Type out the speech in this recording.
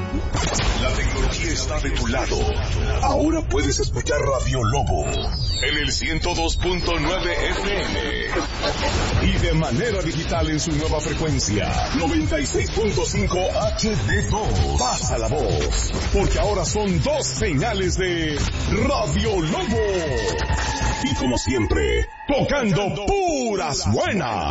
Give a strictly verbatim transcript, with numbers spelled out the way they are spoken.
La tecnología está de tu lado. Ahora puedes escuchar Radio Lobo en el ciento dos punto nueve F M y de manera digital en su nueva frecuencia noventa y seis punto cinco H D dos. Pasa la voz, porque ahora son dos señales de Radio Lobo. Y como siempre, tocando puras buenas.